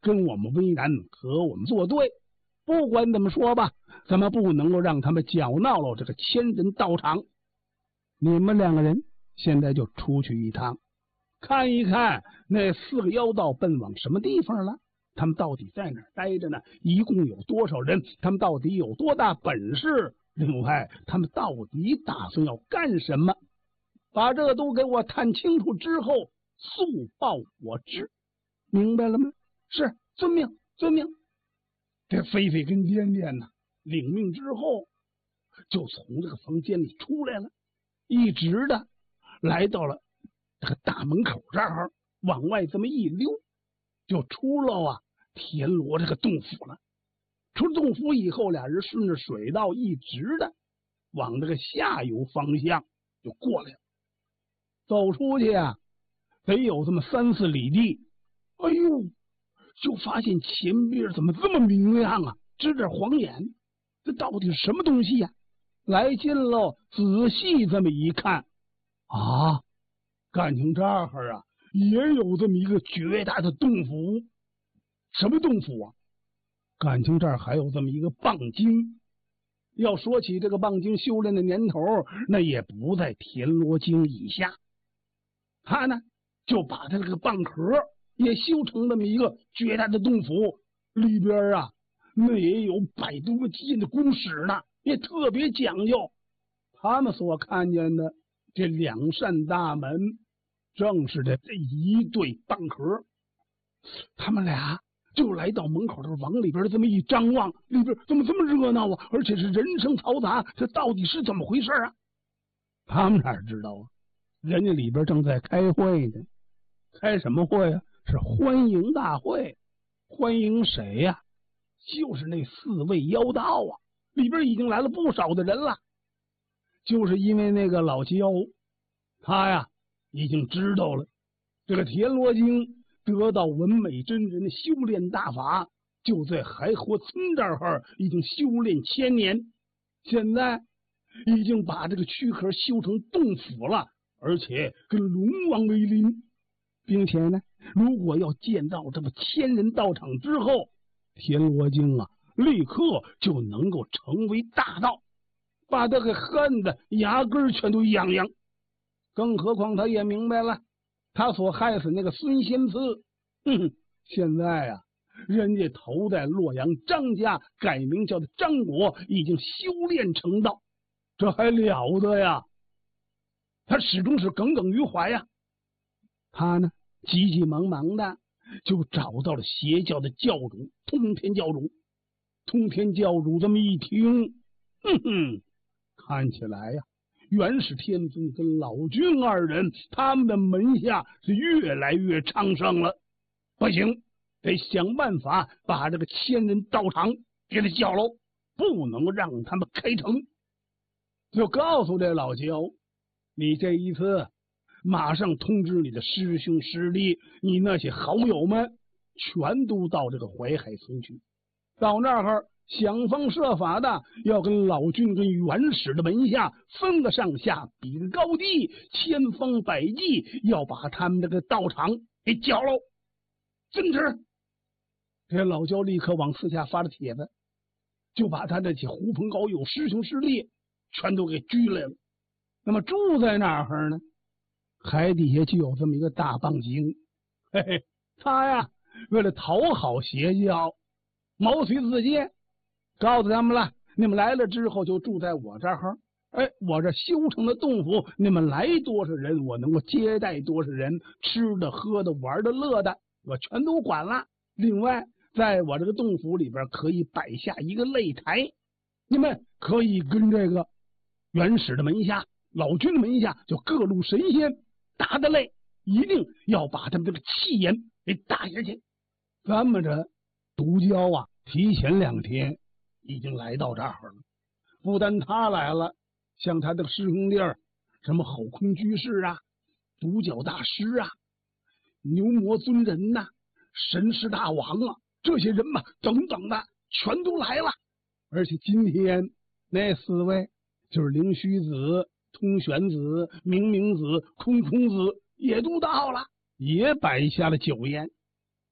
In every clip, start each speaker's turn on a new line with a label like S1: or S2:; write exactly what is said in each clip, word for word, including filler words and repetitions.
S1: 跟我们为难，和我们作对。不管怎么说吧，咱们不能够让他们搅闹了这个千人道场。你们两个人现在就出去一趟，看一看那四个妖道奔往什么地方了，他们到底在哪儿待着呢？一共有多少人？他们到底有多大本事？另外，他们到底打算要干什么？把这都给我探清楚之后，速报我知。明白了吗？是，遵命，遵命。这飞飞跟颠颠呢，领命之后，就从这个房间里出来了，一直的来到了这个大门口这儿，往外这么一溜，就出了啊田螺这个洞府了。出了洞府以后，俩人顺着水道一直的往这个下游方向就过来了。走出去啊，得有这么三四里地。哎呦，就发现前边怎么这么明亮啊，支点晃眼，这到底是什么东西呀？来近了，仔细这么一看啊，感情这儿啊也有这么一个绝大的洞府。什么洞府啊？感情这儿还有这么一个蚌精。要说起这个蚌精修炼的年头，那也不在田螺精以下。他呢就把他这个蚌壳也修成这么一个绝大的洞府，里边啊那也有百多件的宫室呢，也特别讲究。他们所看见的这两扇大门，正是这这一对蚌壳。他们俩就来到门口，往里边这么一张望，里边怎么这么热闹啊？而且是人声嘈杂，这到底是怎么回事啊？他们哪知道啊？人家里边正在开会呢。开什么会啊？是欢迎大会。欢迎谁呀、啊？就是那四位妖道啊！里边已经来了不少的人了。就是因为那个老焦，他呀已经知道了这个田螺精得到文美真人的修炼大法，就在海火村这儿已经修炼千年，现在已经把这个躯壳修成洞府了，而且跟龙王为邻，并且呢，如果要建造这么千人道场之后，田螺精啊立刻就能够成为大道，把他给恨得牙根全都痒痒。更何况他也明白了，他所害死那个孙仙次，哼，现在啊，人家头在洛阳张家改名叫的张果，已经修炼成道，这还了得呀？他始终是耿耿于怀呀。他呢，急急忙忙的就找到了邪教的教主通天教主。通天教主这么一听，哼哼，看起来呀，元始天尊跟老君二人他们的门下是越来越昌盛了。不行，得想办法把这个千人道场给他叫喽，不能让他们开城。就告诉这老焦，你这一次马上通知你的师兄师弟，你那些好友们全都到这个淮海村去，到那儿想方设法的要跟老君跟元始的门下分个上下，比个高低，千方百计要把他们这个道场给搅喽。遵旨。这老焦立刻往四下发了帖子，就把他这些狐朋狗友师兄师弟全都给拘来了。那么住在那儿呢，海底下就有这么一个大蚌精，嘿嘿，他呀为了讨好邪教，毛遂自荐，告诉他们了，你们来了之后就住在我这儿，哎，我这修成的洞府，你们来多少人，我能够接待多少人，吃的喝的玩的乐的我全都管了。另外在我这个洞府里边可以摆下一个擂台，你们可以跟这个元始的门下老君的门下就各路神仙打的擂，一定要把他们这个气焰给打下去。咱们这毒蛟啊提前两天已经来到这儿了，不但他来了，像他的师兄弟儿什么吼空居士啊、独角大师啊、牛魔尊人呐、啊、神师大王啊，这些人嘛等等的全都来了。而且今天那四位就是灵虚子、通玄子、明明子、空空子也都到了，也摆下了酒宴。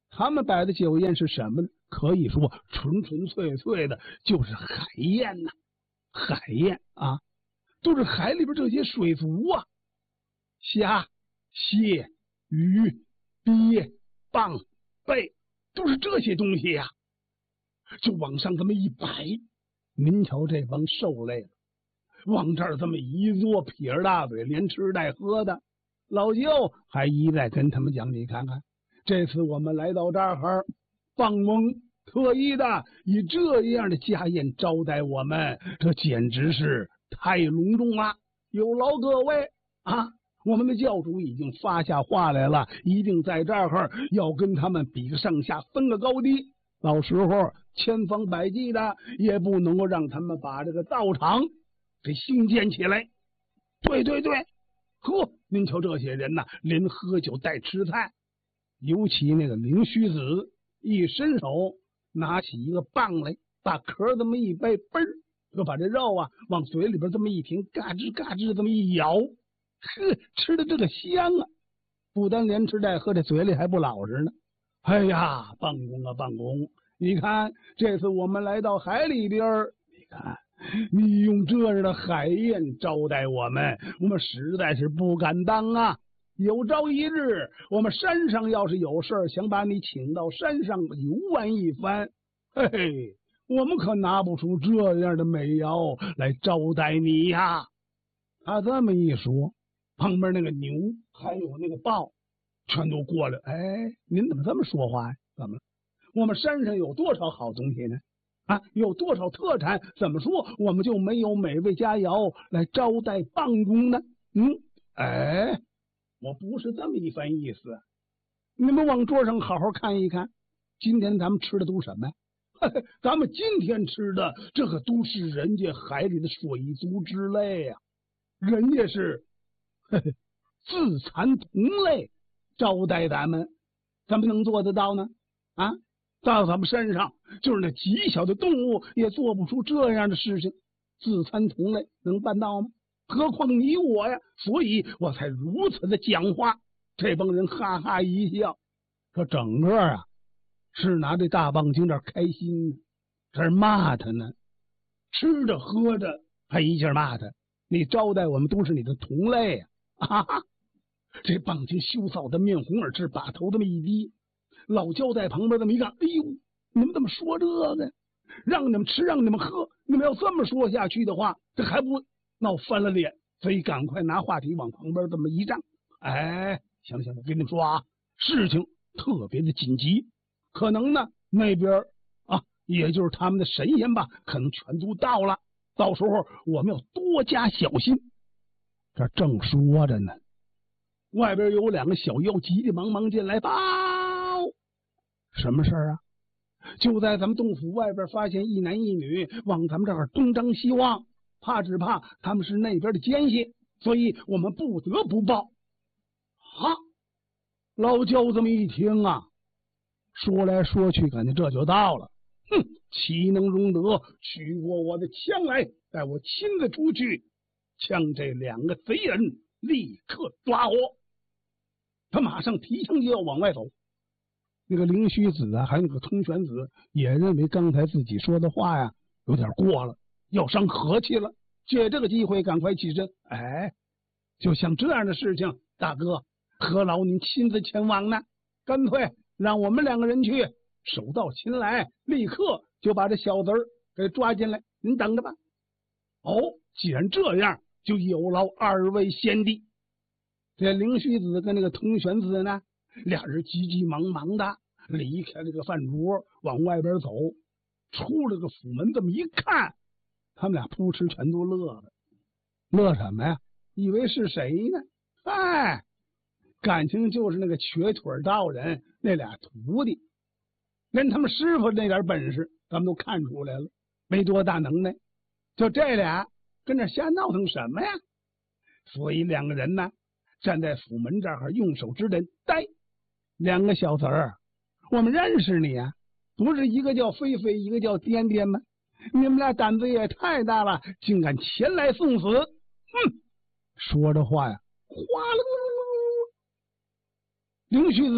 S1: 他们摆的酒宴是什么呢？可以说纯纯粹粹的就是海宴呐、啊，海宴啊，都是海里边这些水族啊，虾、蟹、鱼、鳖、蚌、贝，都是这些东西呀、啊。就往上这么一摆，您瞧这帮受累了，往这儿这么一坐，撇着大嘴，连吃带喝的。老舅还一再跟他们讲，你看看，这次我们来到这儿，蚌翁特意的以这样的家宴招待我们，这简直是太隆重了。有劳各位啊！我们的教主已经发下话来了，一定在这儿要跟他们比个上下，分个高低。到时候千方百计的也不能够让他们把这个道场给兴建起来。对对对，呵，您瞧这些人呐，连喝酒带吃菜，尤其那个灵虚子一伸手拿起一个棒来，把壳这么一掰，嘣儿就把这肉啊往嘴里边这么一停，嘎吱嘎吱这么一咬，呵，吃的这个香啊！不但连吃带喝，这嘴里还不老实呢。哎呀，蚌公啊蚌公，你看这次我们来到海里边，你看你用这样的海宴招待我们，我们实在是不敢当啊。有朝一日我们山上要是有事想把你请到山上游玩一番，嘿嘿，我们可拿不出这样的美肴来招待你呀。他这么一说，旁边那个牛还有那个豹全都过来，哎，您怎么这么说话呀？怎么了？我们山上有多少好东西呢？啊，有多少特产？怎么说我们就没有美味佳肴来招待蚌公呢？嗯，哎，我不是这么一番意思。你们往桌上好好看一看，今天咱们吃的都什么呀？咱们今天吃的这可都是人家海里的水族之类呀、啊，人家是呵呵自残同类招待咱们，怎么能做得到呢？啊，到咱们山上就是那极小的动物也做不出这样的事情，自残同类能办到吗？何况你我呀，所以我才如此的讲话。这帮人哈哈一笑，说整个啊是拿这大棒精这开心呢，这儿骂他呢，吃着喝着还一劲骂他，你招待我们都是你的同类呀、啊！啊这棒精羞臊的面红耳赤，把头这么一低。老焦在旁边这么一看，哎呦，你们怎么说这个？让你们吃，让你们喝，你们要这么说下去的话，这还不闹翻了脸？所以赶快拿话题往旁边这么一站。哎，行行，我跟你们说啊，事情特别的紧急，可能呢那边啊，也就是他们的神仙吧，可能全都到了，到时候我们要多加小心。这正说着呢，外边有两个小妖急急忙忙进来，报什么事儿啊？就在咱们洞府外边发现一男一女往咱们这儿东张西望，怕只怕他们是那边的奸细，所以我们不得不报。啊！老焦这么一听啊，说来说去，感觉这就到了。哼，岂能容得？取过我的枪来，待我亲自出去，将这两个贼人立刻抓获。他马上提枪就要往外走。那个灵虚子啊，还有那个通玄子也认为刚才自己说的话呀有点过了，要伤和气了，借这个机会赶快起身。哎，就像这样的事情，大哥何劳您亲自前往呢？干脆让我们两个人去，手到擒来，立刻就把这小子儿给抓进来。您等着吧。哦，既然这样，就有劳二位先帝。这灵虚子跟那个通玄子呢，俩人急急忙忙的离开这个饭桌，往外边走。出了个府门，这么一看，他们俩扑哧全都乐了。乐什么呀？以为是谁呢？哎，感情就是那个瘸腿道人那俩徒弟，连他们师傅那点本事咱们都看出来了，没多大能耐，就这俩跟这瞎闹腾什么呀？所以两个人呢站在府门这儿，用手指点，呆，两个小子儿，我们认识你啊，不是一个叫飞飞，一个叫颠颠吗？你们俩胆子也太大了，竟敢前来送死！哼！说着话呀，哗啦，灵虚子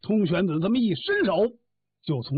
S1: 通玄子这么一伸手，就从